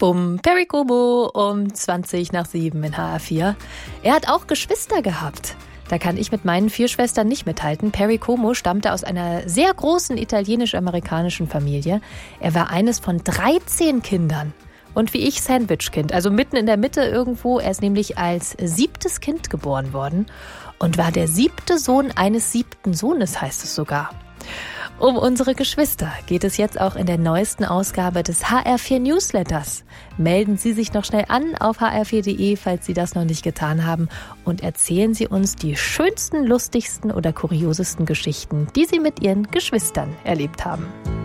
Bum, Perry Como um 7:20 in HR4. Er hat auch Geschwister gehabt. Da kann ich mit meinen 4 Schwestern nicht mithalten. Perry Como stammte aus einer sehr großen italienisch-amerikanischen Familie. Er war eines von 13 Kindern. Und wie ich Sandwich-Kind, also mitten in der Mitte irgendwo. Er ist nämlich als 7. Kind geboren worden und war der 7. Sohn eines 7. Sohnes, heißt es sogar. Um unsere Geschwister geht es jetzt auch in der neuesten Ausgabe des HR4 Newsletters. Melden Sie sich noch schnell an auf hr4.de, falls Sie das noch nicht getan haben, und erzählen Sie uns die schönsten, lustigsten oder kuriosesten Geschichten, die Sie mit Ihren Geschwistern erlebt haben.